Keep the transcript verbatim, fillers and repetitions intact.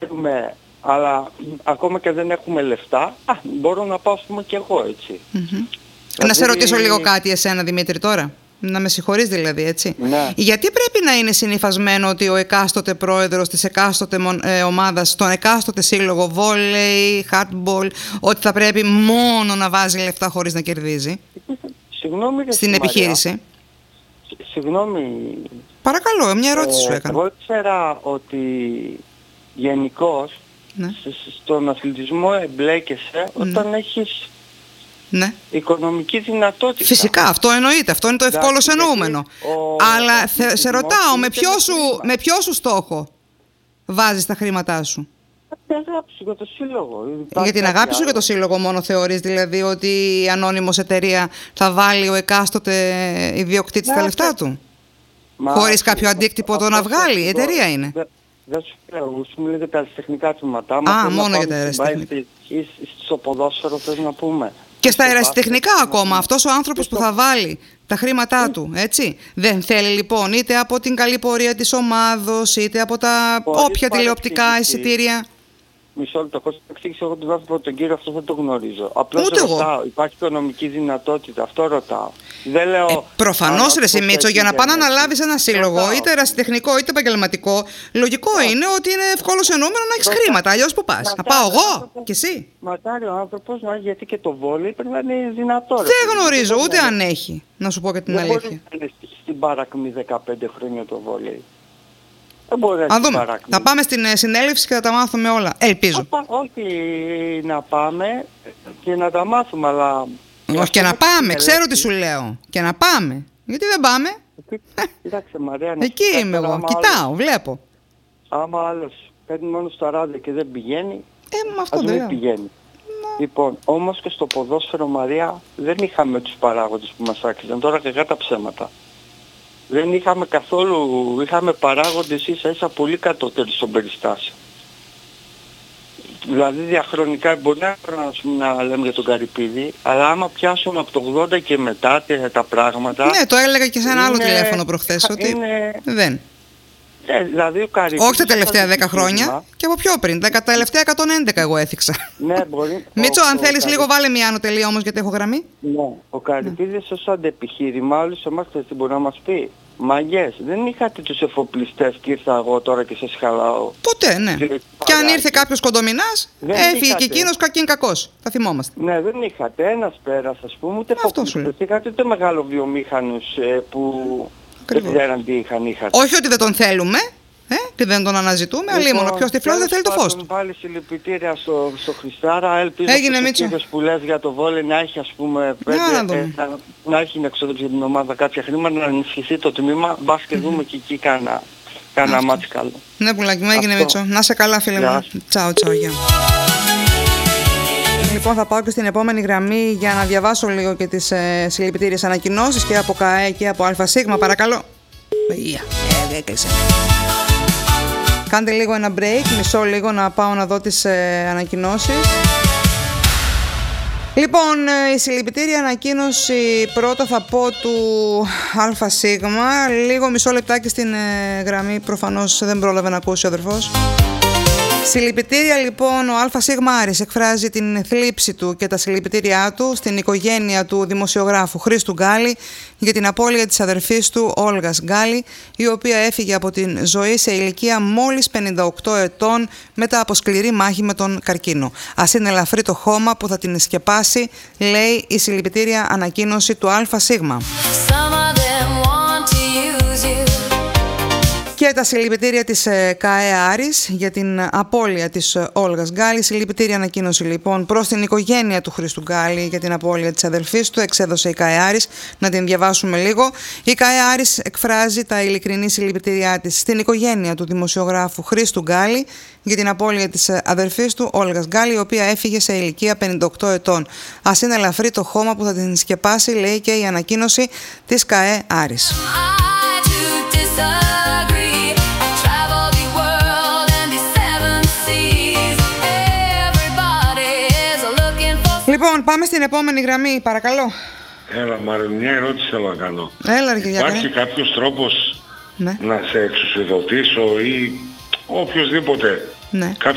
ξέρουμε, αλλά ακόμα και δεν έχουμε λεφτά, α, μπορώ να πάω, ας πούμε, και εγώ, έτσι. Mm-hmm. Δηλαδή... Να σε ρωτήσω λίγο κάτι εσένα, Δημήτρη, τώρα. Να με συγχωρείς δηλαδή, έτσι. Ναι. Γιατί πρέπει να είναι συνυφασμένο ότι ο εκάστοτε πρόεδρος της εκάστοτε ε, ομάδας, στον εκάστοτε σύλλογο, βόλεϊ, hardball, ότι θα πρέπει μόνο να βάζει λεφτά χωρίς να κερδίζει? Συγγνώμη, στην επιχείρηση. Συγγνώμη. Παρακαλώ, μια ερώτηση ε, σου έκανα. Εγώ ήξερα ότι γενικώς, ναι, στον αθλητισμό εμπλέκεσαι, ναι, όταν έχεις, ναι, οικονομική δυνατότητα. Φυσικά, αυτό εννοείται. Αυτό είναι το ευκόλως εννοούμενο. Ο... Αλλά θε, σε ρωτάω, με ποιο, σου, με ποιο σου στόχο βάζεις τα χρήματά σου? Για την αγάπη σου για το σύλλογο. Για την αγάπη σου για το σύλλογο μόνο θεωρείς δηλαδή ότι η ανώνυμος εταιρεία θα βάλει ο εκάστοτε ιδιοκτήτης τα λεφτά του? Μα, χωρίς κάποιο αντίκτυπο το να βγάλει, η εταιρεία είναι. Δεν σου λέω, σου μιλάτε για τα αεραστεχνικά τμήματα. Α, μόνο για τα αεραστεχνικά. Ή στο ποδόσφαιρο θες να πούμε. Και στα αεραστεχνικά ακόμα, αυτός ο άνθρωπος που θα βάλει τα χρήματά του, έτσι. Δεν θέλει λοιπόν είτε από την καλή πορεία της ομάδος, είτε από τα όποια τηλεοπτικά εισιτήρια. Μισό λεπτό, Κώστα, εξήγησε εγώ τον βάζω τον κύριο, αυτό δεν το γνωρίζω. Απλώς ρωτάω, υπάρχει οικονομική δυνατότητα, αυτό ρωτάω. Δεν λέω... Ε, προφανώς ρε Σιμίτσο, για να πάνε να αναλάβεις ένα σύλλογο, είτε ερασιτεχνικό είτε επαγγελματικό, λογικό yeah. είναι ότι είναι ευκόλως εννοούμενο να έχεις χρήματα, αλλιώς που πας? Να πάω εγώ και εσύ? Μακάρι ο άνθρωπος, γιατί και το βόλεϊ πρέπει να είναι δυνατό. Δεν γνωρίζω, ούτε αν έχει, να σου πω και την δεν αλήθεια. Δεν μπορεί να είναι στην Παρακμή δεκαπέντε χρόνια το βόλεϊ. Αν δούμε. Θα πάμε στην συνέλευση και θα τα μάθουμε όλα. Ελπίζω. Πά, όχι να πάμε και να τα μάθουμε, αλλά... Όχι και να πάμε, ξέρω τι σου λέω. Και να πάμε. Γιατί δεν πάμε? Κοίταξε Μαρία, εκεί είμαι εγώ, κοιτάω, άλλος, βλέπω. Άμα άλλος παίρνει μόνο στο ράδιο και δεν πηγαίνει, ε, με αυτό ας δεν μην πηγαίνει. Να. Λοιπόν, όμως και στο ποδόσφαιρο, Μαρία, δεν είχαμε τους παράγοντες που μας άξιζαν. Τώρα κακά τα ψέματα. Δεν είχαμε καθόλου, είχαμε παράγοντες ίσα ίσα πολύ κατώτεροι στον περιστάσιο. Δηλαδή διαχρονικά μπορεί να, να λέμε για τον Καρυπίδη, αλλά άμα πιάσουμε από το ογδόντα και μετά τα πράγματα... Ναι, το έλεγα και σε ένα είναι, άλλο τηλέφωνο προχθές, ότι είναι, δεν. Ε, δηλαδή ο Καρυπίδης... Όχι τα τελευταία δέκα χρόνια, σύστημα, και από πιο πριν, τα τελευταία εκατόν έντεκα εγώ έθιξα. Ναι, μπορεί... Μίτσο, αν θέλεις λίγο βάλε μια άνω τελεία όμως, γιατί έχω γραμμή. Ναι, ο Καρυπίδης ναι. ως αντεπιχείρημα, όλους εμάς τι μπορεί να μας πει? Μαγιές, δεν είχατε τους εφοπλιστές και ήρθα εγώ τώρα και σας χαλάω. Ποτέ, ναι. Και, και αν ήρθε κάποιος κοντομινάς, έφυγε και εκείνος κακήν κακός. Θα θυμόμαστε. Ναι, δεν είχατε ένας πέρας, ας πούμε, ούτε εφοπλιστές. Είχατε ούτε μεγάλο βιομήχανους ε, που ακριβώς. Δεν ξέραν τι είχαν, είχατε. Όχι ότι δεν τον θέλουμε. Ε, και δεν τον αναζητούμε, λοιπόν, αλλήμον. Ποιος τυφλός δεν θέλει το φως του. Πάλι συλληπιτήρια στο, στο Χριστάρα. Ελπίζω έγινε, ο κύριος που λες για το βόλεϊ να έχει, ας πούμε, πέντε, ε, να, να έχει να εξοδέψει για την ομάδα κάποια χρήματα, να ενισχυθεί το τμήμα. Μπας και δούμε και εκεί κάνα, κάνα μάτσι καλό. Ναι, πουλάκι μου, έγινε Μίτσο. Να σε καλά, φίλε μου. Τσάου, τσάου, γεια. Λοιπόν, θα πάω και στην επόμενη γραμμή για να διαβάσω λίγο και τις ε, συλληπιτήριες ανακοινώσεις και από ΚΑΕ και από ΑΣ. Παρακαλώ. Yeah. Ε, έκλεισε. Κάντε λίγο ένα break, μισό λίγο να πάω να δω τις ε, ανακοινώσεις. Λοιπόν, ε, η συλληπιτήρια ανακοίνωση πρώτα θα πω του ΑΣ. Λίγο μισό λεπτάκι στην ε, γραμμή, προφανώς δεν πρόλαβε να ακούσει ο αδερφός. Συλληπιτήρια λοιπόν, ο ΑΣ Άρης εκφράζει την θλίψη του και τα συλληπιτήριά του στην οικογένεια του δημοσιογράφου Χρήστου Γκάλη για την απώλεια της αδερφής του Όλγας Γκάλη, η οποία έφυγε από την ζωή σε ηλικία μόλις πενήντα οκτώ ετών μετά από σκληρή μάχη με τον καρκίνο. Ας είναι ελαφρύ το χώμα που θα την σκεπάσει, λέει η συλληπιτήρια ανακοίνωση του ΑΣ. Και τα συλληπιτήρια της ΚΑΕ Άρης για την απώλεια της Όλγας Γκάλη. Συλληπιτήρια ανακοίνωση λοιπόν προς την οικογένεια του Χρήστου Γκάλη για την απώλεια της αδελφής του. Εξέδωσε η ΚΑΕ Άρης. Να την διαβάσουμε λίγο. Η ΚΑΕ Άρης εκφράζει τα ειλικρινή συλληπιτήριά της στην οικογένεια του δημοσιογράφου Χρήστου Γκάλη για την απώλεια της αδελφής του Όλγας Γκάλη, η οποία έφυγε σε ηλικία πενήντα οκτώ ετών. Ας είναι ελαφρύ το χώμα που θα την σκεπάσει, λέει και η ανακοίνωση της ΚΑΕ Άρης. Λοιπόν, πάμε στην επόμενη γραμμή, παρακαλώ. Έλα, Μάριο, μια ερώτηση θέλω να κάνω. Έλα, ρε, υπάρχει κάποιος τρόπος ναι. να σε εξουσιοδοτήσω ή οποιοσδήποτε, ναι. κάποιος